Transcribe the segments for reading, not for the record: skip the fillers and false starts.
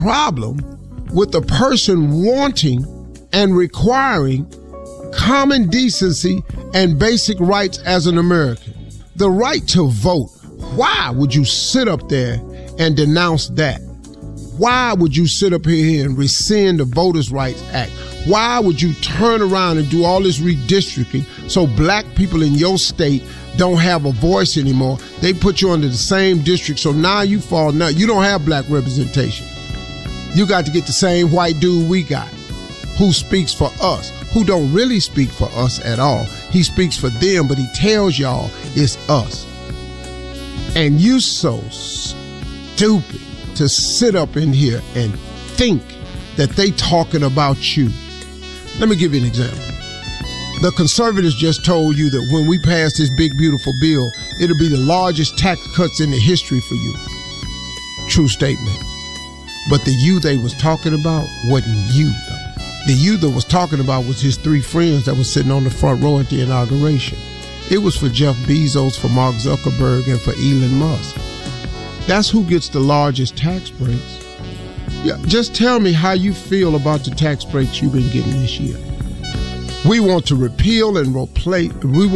problem with the person wanting and requiring common decency and basic rights as an American. The right to vote. Why would you sit up there and denounce that? Why would you sit up here and rescind the Voters' Rights Act? Why would you turn around and do all this redistricting so black people in your state don't have a voice anymore? They put you under the same district, so now you fall. Now you don't have black representation. You got to get the same white dude we got, who speaks for us, who don't really speak for us at all. He speaks for them, but he tells y'all it's us. And you so stupid to sit up in here and think that they talking about you. Let me give you an example. The conservatives just told you that when we pass this big, beautiful bill, it'll be the largest tax cuts in the history for you. True statement. But the you they was talking about wasn't you, though. The you that was talking about was his three friends that was sitting on the front row at the inauguration. It was for Jeff Bezos, for Mark Zuckerberg, and for Elon Musk. That's who gets the largest tax breaks. Yeah, just tell me how you feel about the tax breaks you've been getting this year. We want to repeal and replace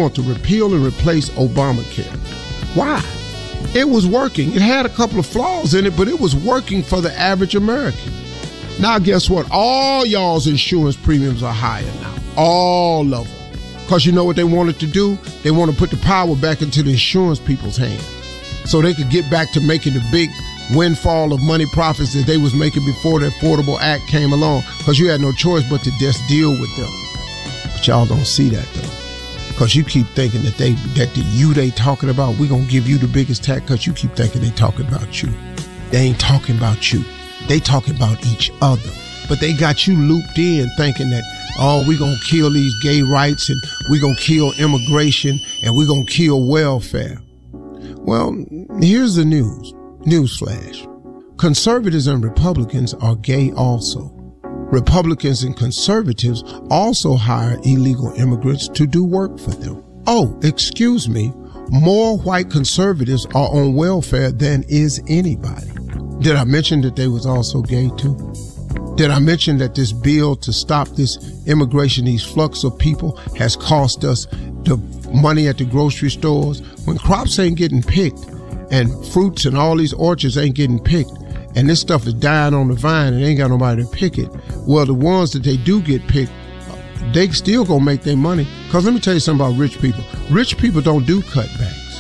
Obamacare. Why? It was working. It had a couple of flaws in it, but it was working for the average American. Now guess what? All y'all's insurance premiums are higher now. All of them. Because you know what they wanted to do? They want to put the power back into the insurance people's hands so they could get back to making the big windfall of money profits that they was making before the Affordable Act came along, because you had no choice but to just deal with them. But y'all don't see that, though, because you keep thinking that the you they talking about, we gonna give you the biggest tax cuts. You keep thinking they talking about you. They ain't talking about you. They talking about each other. But they got you looped in thinking that, oh, we gonna kill these gay rights, and we gonna kill immigration, and we gonna kill welfare. Well, here's the news. Newsflash. Conservatives and Republicans are gay also. Republicans and conservatives also hire illegal immigrants to do work for them. Oh, excuse me, more white conservatives are on welfare than is anybody. Did I mention that they was also gay too? Did I mention that this bill to stop this immigration, these flux of people, has cost us the money at the grocery stores? When crops ain't getting picked and fruits and all these orchards ain't getting picked, and this stuff is dying on the vine and ain't got nobody to pick it, well, the ones that they do get picked, they still gonna make their money. Because let me tell you something about rich people. Rich people don't do cutbacks.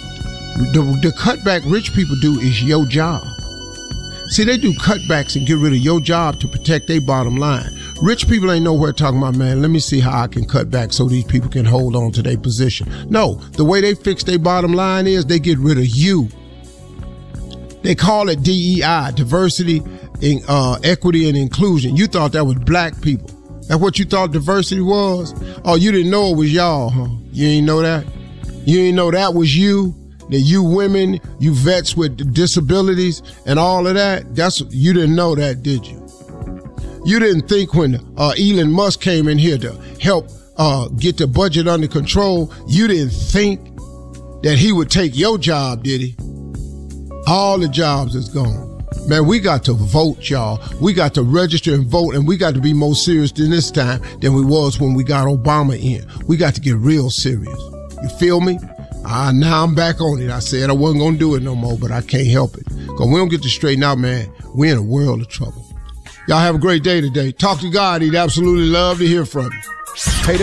The cutback rich people do is your job. See, they do cutbacks and get rid of your job to protect their bottom line. Rich people ain't nowhere talking about, man, let me see how I can cut back so these people can hold on to their position. No, the way they fix their bottom line is they get rid of you. They call it DEI, diversity, equity, and inclusion. You thought that was black people. That's what you thought diversity was? Oh, you didn't know it was y'all, huh? You ain't know that? You ain't know that was you? That you women, you vets with disabilities and all of that? You didn't know that, did you? You didn't think when Elon Musk came in here to help get the budget under control, you didn't think that he would take your job, did he? All the jobs is gone. Man, we got to vote, y'all. We got to register and vote, and we got to be more serious this time than we was when we got Obama in. We got to get real serious. You feel me? Now I'm back on it. I said I wasn't going to do it no more, but I can't help it. Because we don't get to straighten out, man, we're in a world of trouble. Y'all have a great day today. Talk to God. He'd absolutely love to hear from you.